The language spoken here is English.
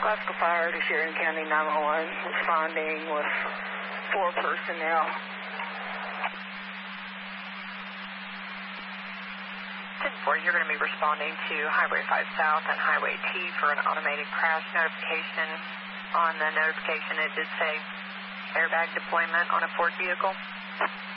Classical Fire to Sheridan County 911, responding with 4 personnel. 10-4, you're going to be responding to Highway 5 South and Highway T for an automated crash notification. On the notification, it did say airbag deployment on a Ford vehicle.